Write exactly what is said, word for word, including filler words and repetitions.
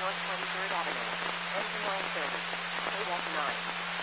North twenty-third Avenue. Engine nine thirty. Code F nine.